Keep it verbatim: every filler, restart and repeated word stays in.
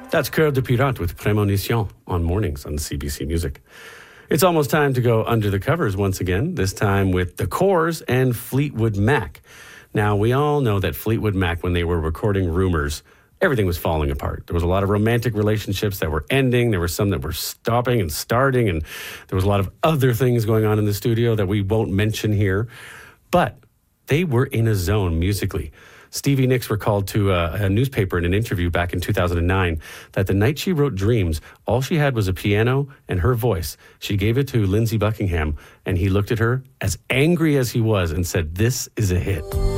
That's Cœur de Pirate with Prémonition on mornings on C B C Music. It's almost time to go under the covers once again, this time with The Corrs and Fleetwood Mac. Now, we all know that Fleetwood Mac, when they were recording Rumours, everything was falling apart. There was a lot of romantic relationships that were ending. There were some that were stopping and starting, and there was a lot of other things going on in the studio that we won't mention here. But they were in a zone musically. Stevie Nicks recalled to a, a newspaper in an interview back in two thousand nine that the night she wrote Dreams, all she had was a piano and her voice. She gave it to Lindsey Buckingham, and he looked at her as angry as he was and said, "This is a hit."